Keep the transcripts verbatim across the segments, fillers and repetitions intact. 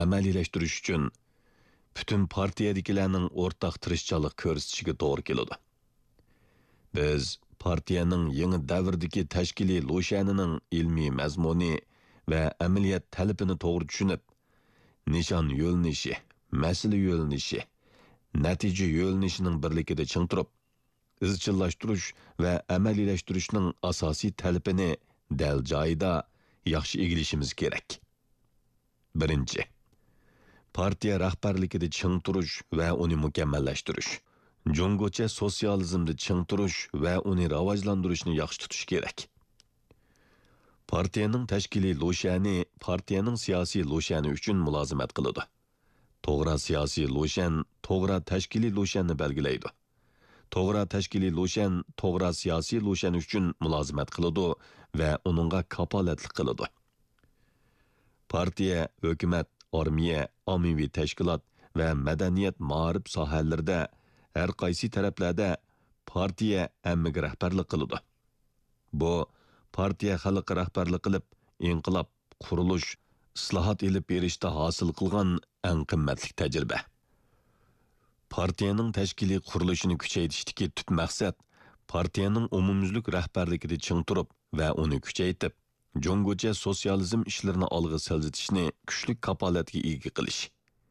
amaliylashtirish uchun bütün partiyadagilarning o'rtaq tirishchilik ko'rsatishiga to'g'ri keladi. Biz partiyaning yangi davrdagi tashkiliy lo'shanining ilmiy mazmuni va amaliyat talabini to'g'ri tushunib, nishon yo'lnishi, masala yo'lnishi, natija yo'lnishining birligida ching turib, izchillashtirish va amaliyashtirishning asosiy talabini dal joyida yaxshi egilishimiz kerak. Birinchi, partiya rahbarligida ching turish va uni mukammallashtirish. Jungocha sotsializmda ching turish va uni rivojlantirishni yaxshi tutish kerak. Partiyaning tashkiliy lo'shani partiyaning siyosiy lo'shani uchun mulozimat qiladi. To'g'ri siyosiy lo'shan to'g'ri tashkiliy lo'shanni belgilaydi. To'g'ri tashkiliy lo'shan to'g'ri siyosiy lo'shan uchun mulozimat qiladi va uningga kapolatlik qiladi. Partiya, hukumat, armiya, ommaviy tashkilot va madaniyat ma'rif sohalarida har qaysi taraflarda partiya hammaga rahbarlik qiladi. Bu partiya xalq rahbarlik qilib, inqilob, qurilish, islohot elib berishda hosil qilgan eng qimmatli tajriba. Partiyaning tashkiliy qurilishini kuchaytirishdagi tut maqsad partiyaning umumyuzlik rahbarligida ching turib va uni kuchaytirib, jungocha sotsializm ishlarini olg'a siljitishni kuchli kapolatga ega qilish.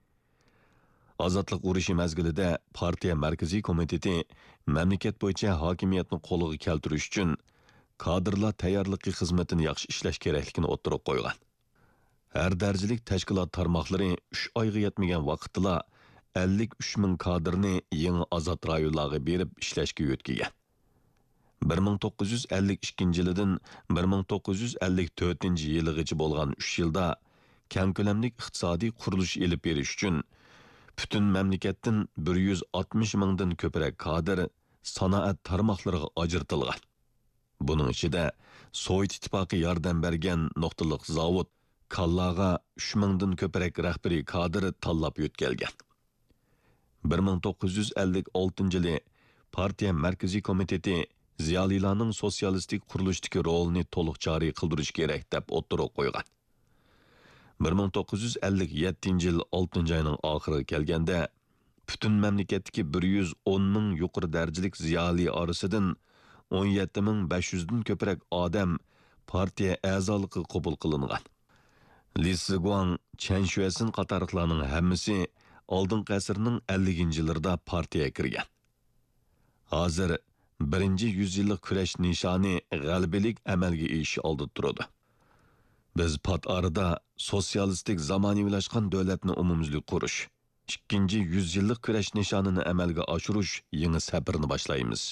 Ozodlik urushi mazgilida partiya markaziy komiteti mamlakat bo'yicha hokimiyatni qo'lga keltirish uchun kadrlar tayyorligi xizmatini yaxshi ishlash kerakligini o'ttirib qo'ygan. Har darajalik tashkilot tarmoqlari uch oyga yetmagan vaqtda ellik uch ming kadrni yangi azod rayonlarga berib ishlashga yo'tkigan. bir ming to'qqiz yuz ellik ikkinchi yildan bir ming to'qqiz yuz ellik to'rtinchi yilgacha bo'lgan uch yilda keng ko'lamli iqtisodiy qurilish elib berish uchun butun mamlakatdan bir yuz oltmish mingdan ko'proq kadr sanoat tarmoqlariga ajratilgan. Buning ichida Sovet ittifoqi yordam bergan nuqtaliq zavod Kallaga uch mingdan ko'proq rahbariy kadr tanlab o'tkazilgan. bir ming to'qqiz yuz ellik oltinchi yili partiya markaziy komiteti ziyolilarning sotsialistik qurilishdagi rolini to'liq joriy qildirish kerak deb o'ttirib qo'ygan. bir ming to'qqiz yuz ellik yettinchi yil oltinchi oyning oxiriga kelganda butun mamlakatdagi bir yuz o'n ming yuqori darajalik ziyoli orasidan o'n yetti ming besh yuz dan ko'proq odam partiya a'zoligiga qabul qilingan. Li Siguang, Chen Shuesin qatorliqlarning hammasi oldingi asrning elliginchi yillarida partiyaga kirgan. Hozir birinchi yuz yillik kurash nishoni g'alabalik amalga oshish oldida turadi. Biz pat arada sotsialistik zamonaviylashgan davlatni umumyuzlik qurish, ikkinchi yuz yillik kurash nishonini amalga oshirish yangi sabrni boshlaymiz.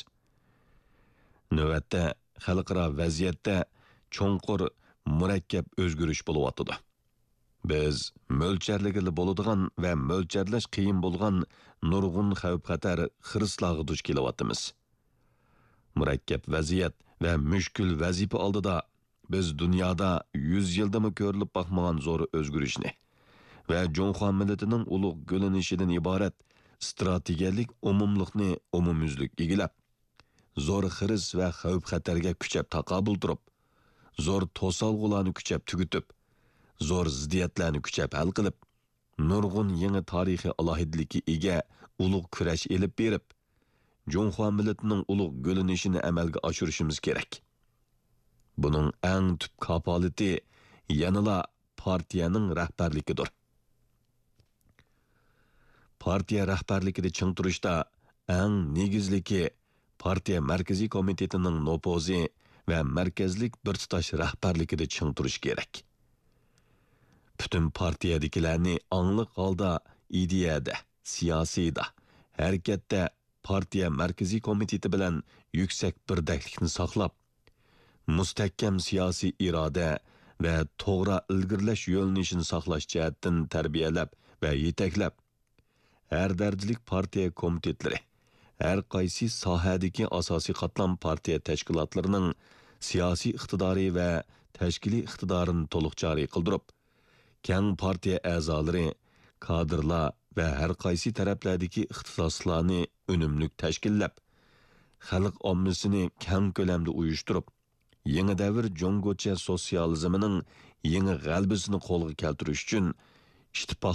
Navbatda xalqaro vaziyatda cho'nqur murakkab o'zgarish bo'layotdi. Biz mo'lcharligili bo'ladigan va mo'lcharlash qiyin bo'lgan nurg'un xavf-xatar xirislarga duch kelyapmiz. Murakkab vaziyat va mushkul vazifa oldida biz dunyoda yuz yildami ko'rilib boqmagan zo'r o'zgarishni va Jonxon millatining ulug' g'ilinishidan iborat strategiyalik umumlikni umumyuzlik egilab, zo'r xiris va xavf-xatarga kuchab taqobil turib, zo'r to'solg'ularni kuchab tugutib, zo'r ziddiyatlarni kuchab hal qilib, nurg'un yangi tarixiy alohidlikka ega ulug' kurash elib berib, Jonxon millatining ulug' g'ilinishini amalga oshirishimiz kerak. Buning eng tub kapolati yanala partiyaning rahbarligidir. Partiya rahbarligida ching turishda eng negizligi partiya markaziy komitetining nopozi va markazlik bir tutash rahbarligida ching turish kerak. Bütün partiyadagilarni angliq holda ideyada, siyosiyda, harakatda partiya markaziy komiteti bilan yuksak birdaklikni saqlab, mustahkam siyosiy iroda va to'g'ri ilgirlash yo'lnishini saqlash jihatdan tarbiyalab va yetaklab, har darajalik partiya komitetlari, har qaysi sohadagi asosiy qatlam partiya tashkilotlarining siyosiy iqtidori va tashkiliy iqtidorini to'liq joriy qildirib, keng partiya a'zolari, kadrlar va har qaysi taraflardagi ixtisoslarni unumli tashkillab, xalq ommasini keng ko'lamda uyushtirib, yangi davr jungocha sotsializmining yangi g'albisini qo'lga keltirish uchun ittifoq